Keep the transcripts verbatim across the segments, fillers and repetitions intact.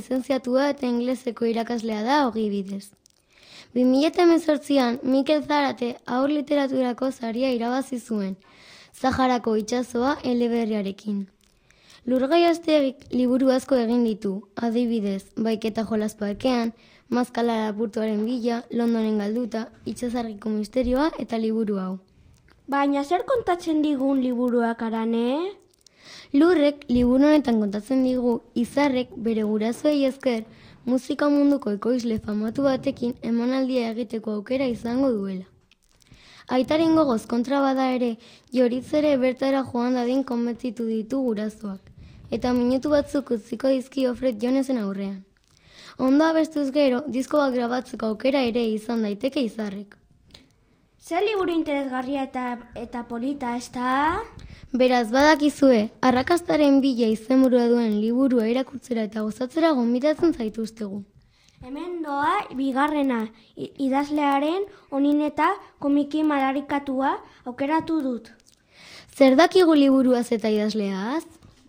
lizentziatua eta ingleseko irakaslea da Ogibidez. bi mila hemezortzian Mikel Zarate haur literaturako saria irabazi zuen, Saharako itsasoa eleberriarekin. Lurgai Astegik liburu asko egin ditu, adibidez, Baiketa jolas parkean, Mazkala lapurtuaren bila, Londonen galduta, Itsasargiko misterioa eta liburu hau. Baina zer kontatzen digun liburuak Arane? Lurrek liburu honetan kontatzen digu Izarrek bere gurasoei esker musika munduko ekoizle famatu batekin emanaldia egiteko aukera izango duela. Aitaren gogoz kontra bada ere, Joritz ere bertara joan dadin konbentzitu ditu gurasoak, eta minutu batzuk utziko dizkio Fred Jonesen aurrean. Ondo abestuz gero, diskoak grabatzeko aukera ere izan daiteke Izarrek. Zer liburu interesgarria eta, eta polita, ez da? Beraz, badakizue, arrakastaren bila izenburua duen liburua irakurtzera eta gozatzera gonbidatzen zaituztegu. Hemen doa, bigarrena, idazlearen onineta komiki madarikatua aukeratu dut. Zer dakigu liburuaz eta idazleaz?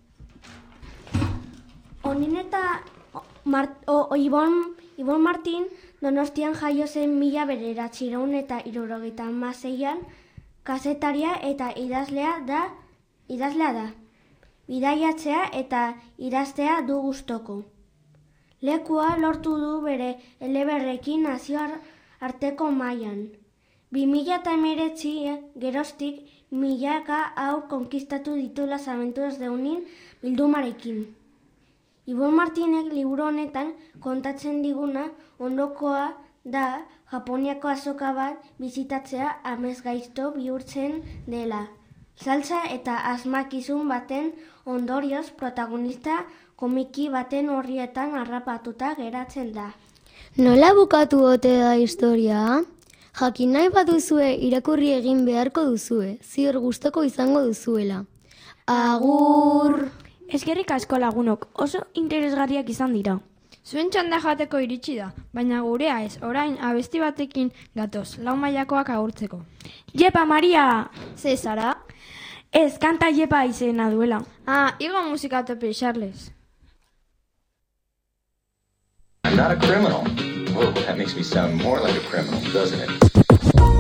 Onineta Mar, o, o, Ibon, Ibon Martin Donostian jaio zen mila bederatziehun eta hirurogeita hamaseian kazetaria eta idazlea da, idazlea da. Bidaiatzea eta idaztea du gustoko. Lekua lortu du bere eleberrekin nazioar arteko mailan. bi mila hemeretzi geroztik milaka hau konkistatu ditu Las Aventuras de Unin bildumarekin. Ibon Martinek liburu honetan kontatzen diguna ondokoa da Japoniako azoka bat bizitatzea amesgaizto bihurtzen dela. Saltza eta asmakizun baten ondorioz protagonista komiki baten horrietan harrapatuta geratzen da. Nola bukatu ote da historia? Jakin nahi baduzue irakurri egin beharko duzue, ziur gustoko izango duzuela. Agur! Eskerrik asko lagunok, oso interesgarriak izan dira. Zuen txanda jateko iritsi da, baina gurea ez, orain abesti batekin gatoz, lau mailakoak agurtzeko. Jepa, Maria! Ze zara? Ez, kanta Jepa izena duela. Ah, igo musika tope, Charles. I'm not a criminal. Whoa, that makes me sound more like a criminal, doesn't it?